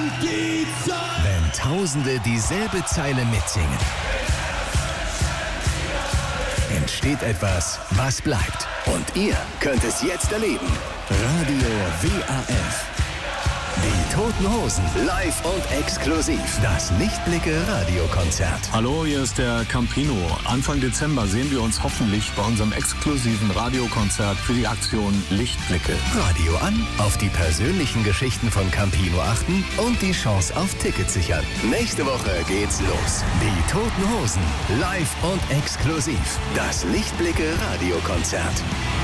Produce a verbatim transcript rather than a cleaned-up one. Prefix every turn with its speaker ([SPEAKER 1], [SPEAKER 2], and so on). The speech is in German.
[SPEAKER 1] die Zeit.
[SPEAKER 2] Wenn Tausende dieselbe Zeile mitsingen, entsteht etwas, was bleibt. Und ihr könnt es jetzt erleben. Radio W A F. Die Toten Hosen, live und exklusiv. Das Lichtblicke-Radiokonzert.
[SPEAKER 3] Hallo, hier ist der Campino. Anfang Dezember sehen wir uns hoffentlich bei unserem exklusiven Radiokonzert für die Aktion Lichtblicke.
[SPEAKER 2] Radio an, auf die persönlichen Geschichten von Campino achten und die Chance auf Tickets sichern. Nächste Woche geht's los. Die Toten Hosen, live und exklusiv. Das Lichtblicke-Radiokonzert.